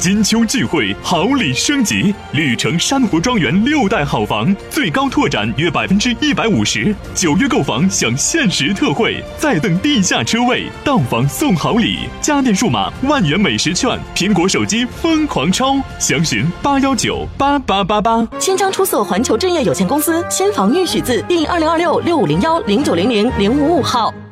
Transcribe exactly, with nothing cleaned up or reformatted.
金秋聚会，好礼升级，绿城山湖庄园六代好房最高拓展约百分之一百五十，九月购房享限时特惠，再赠地下车位，到房送好礼，家电数码万元美食券，苹果手机疯狂抽，详询八幺九八八八八。 新疆出色环球置业有限公司新房预许字第二零二六六五零幺零九零零零五五号。